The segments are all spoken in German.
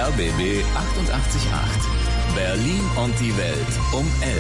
RBB 88.8. Berlin und die Welt um 11.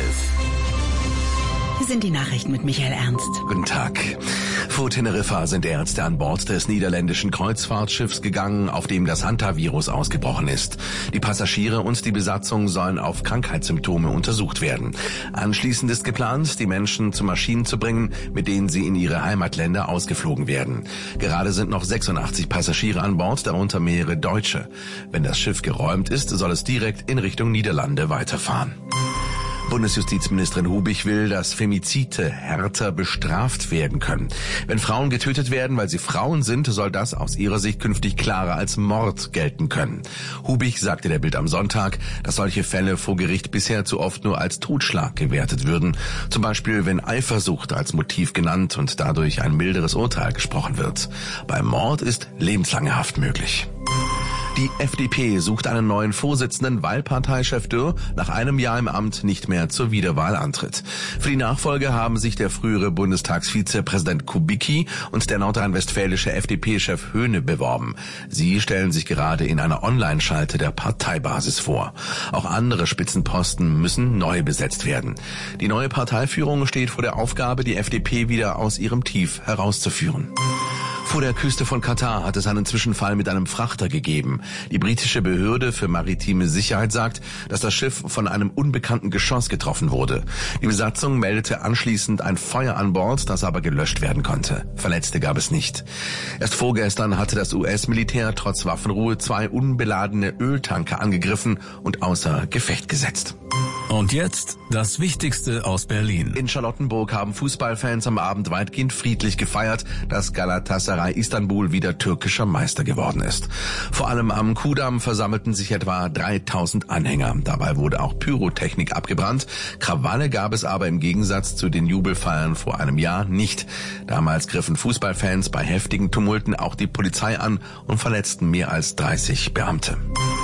Hier sind die Nachrichten mit Michael Ernst. Guten Tag. Vor Teneriffa sind Ärzte an Bord des niederländischen Kreuzfahrtschiffs gegangen, auf dem das Hantavirus ausgebrochen ist. Die Passagiere und die Besatzung sollen auf Krankheitssymptome untersucht werden. Anschließend ist geplant, die Menschen zu Maschinen zu bringen, mit denen sie in ihre Heimatländer ausgeflogen werden. Gerade sind noch 86 Passagiere an Bord, darunter mehrere Deutsche. Wenn das Schiff geräumt ist, soll es direkt in Richtung Niederlande weiterfahren. Bundesjustizministerin Hubich will, dass Femizide härter bestraft werden können. Wenn Frauen getötet werden, weil sie Frauen sind, soll das aus ihrer Sicht künftig klarer als Mord gelten können. Hubich sagte der Bild am Sonntag, dass solche Fälle vor Gericht bisher zu oft nur als Totschlag gewertet würden. Zum Beispiel, wenn Eifersucht als Motiv genannt und dadurch ein milderes Urteil gesprochen wird. Beim Mord ist lebenslange Haft möglich. Die FDP sucht einen neuen Vorsitzenden, weil Parteichef Dürr nach einem Jahr im Amt nicht mehr zur Wiederwahl antritt. Für die Nachfolge haben sich der frühere Bundestagsvizepräsident Kubicki und der nordrhein-westfälische FDP-Chef Höhne beworben. Sie stellen sich gerade in einer Online-Schalte der Parteibasis vor. Auch andere Spitzenposten müssen neu besetzt werden. Die neue Parteiführung steht vor der Aufgabe, die FDP wieder aus ihrem Tief herauszuführen. Vor der Küste von Katar hat es einen Zwischenfall mit einem Frachter gegeben. Die britische Behörde für maritime Sicherheit sagt, dass das Schiff von einem unbekannten Geschoss getroffen wurde. Die Besatzung meldete anschließend ein Feuer an Bord, das aber gelöscht werden konnte. Verletzte gab es nicht. Erst vorgestern hatte das US-Militär trotz Waffenruhe 2 unbeladene Öltanker angegriffen und außer Gefecht gesetzt. Und jetzt das Wichtigste aus Berlin. In Charlottenburg haben Fußballfans am Abend weitgehend friedlich gefeiert, dass Galatasaray Istanbul wieder türkischer Meister geworden ist. Vor allem am Kudamm versammelten sich etwa 3000 Anhänger. Dabei wurde auch Pyrotechnik abgebrannt. Krawalle gab es aber im Gegensatz zu den Jubelfeiern vor einem Jahr nicht. Damals griffen Fußballfans bei heftigen Tumulten auch die Polizei an und verletzten mehr als 30 Beamte.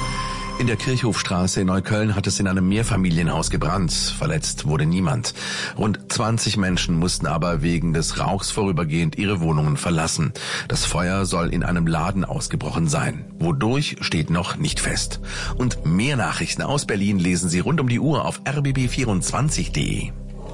In der Kirchhofstraße in Neukölln hat es in einem Mehrfamilienhaus gebrannt. Verletzt wurde niemand. Rund 20 Menschen mussten aber wegen des Rauchs vorübergehend ihre Wohnungen verlassen. Das Feuer soll in einem Laden ausgebrochen sein. Wodurch steht noch nicht fest. Und mehr Nachrichten aus Berlin lesen Sie rund um die Uhr auf rbb24.de.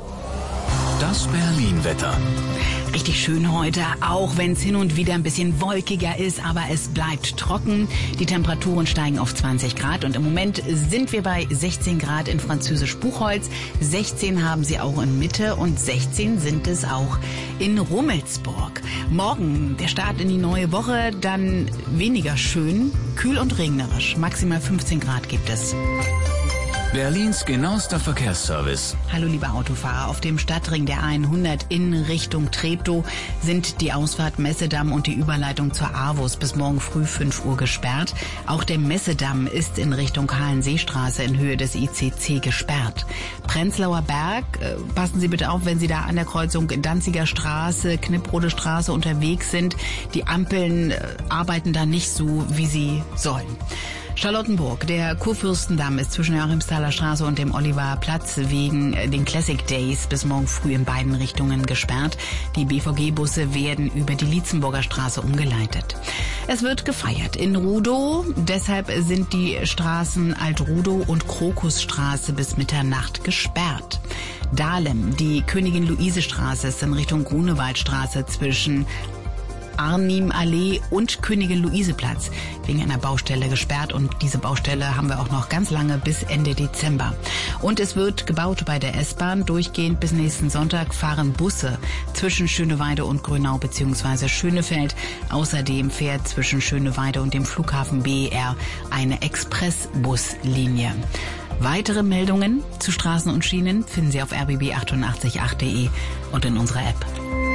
Das Berlin-Wetter. Richtig schön heute, auch wenn es hin und wieder ein bisschen wolkiger ist, aber es bleibt trocken. Die Temperaturen steigen auf 20 Grad und im Moment sind wir bei 16 Grad in Französisch Buchholz. 16 haben sie auch in Mitte und 16 sind es auch in Rummelsburg. Morgen der Start in die neue Woche, dann weniger schön, kühl und regnerisch. Maximal 15 Grad gibt es. Berlins genauester Verkehrsservice. Hallo liebe Autofahrer, auf dem Stadtring der A100 in Richtung Treptow sind die Ausfahrt Messedamm und die Überleitung zur AWUS bis morgen früh 5 Uhr gesperrt. Auch der Messedamm ist in Richtung Kahlenseestraße in Höhe des ICC gesperrt. Prenzlauer Berg, passen Sie bitte auf, wenn Sie da an der Kreuzung Danziger Straße, Knipprode Straße unterwegs sind. Die Ampeln arbeiten da nicht so, wie sie sollen. Charlottenburg, der Kurfürstendamm ist zwischen der Joachimsthaler Straße und dem Oliverplatz wegen den Classic Days bis morgen früh in beiden Richtungen gesperrt. Die BVG-Busse werden über die Lietzenburger Straße umgeleitet. Es wird gefeiert in Rudow, deshalb sind die Straßen Alt-Rudow und Krokusstraße bis Mitternacht gesperrt. Dahlem, die Königin-Luise-Straße ist in Richtung Grunewaldstraße zwischen Arnim-Allee und Königin-Luise-Platz wegen einer Baustelle gesperrt und diese Baustelle haben wir auch noch ganz lange bis Ende Dezember. Und es wird gebaut bei der S-Bahn. Durchgehend bis nächsten Sonntag fahren Busse zwischen Schöneweide und Grünau bzw. Schönefeld. Außerdem fährt zwischen Schöneweide und dem Flughafen BER eine Expressbuslinie. Weitere Meldungen zu Straßen und Schienen finden Sie auf rbb888.de und in unserer App.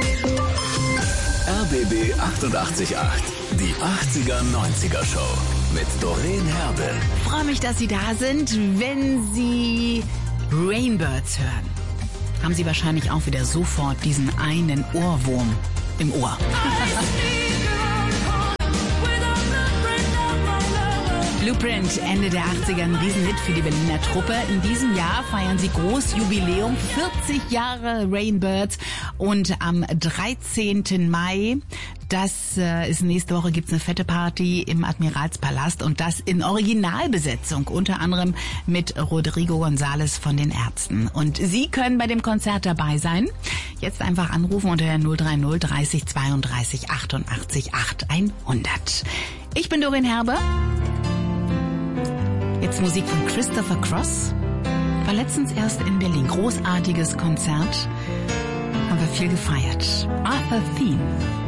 RBB 88.8, die 80er-90er Show mit Doreen Herbe. Ich freue mich, dass Sie da sind. Wenn Sie Rainbirds hören, haben Sie wahrscheinlich auch wieder sofort diesen einen Ohrwurm im Ohr. Blueprint, Ende der 80er, ein Riesenhit für die Berliner Truppe. In diesem Jahr feiern sie Großjubiläum, 40 Jahre Rainbirds. Und am 13. Mai, das ist nächste Woche, gibt's eine fette Party im Admiralspalast und das in Originalbesetzung, unter anderem mit Rodrigo González von den Ärzten. Und Sie können bei dem Konzert dabei sein. Jetzt einfach anrufen unter der 030 30 32 88 8100. Ich bin Doreen Herbe. Jetzt Musik von Christopher Cross. War letztens erst in Berlin. Großartiges Konzert. Haben wir viel gefeiert. Arthur Theme.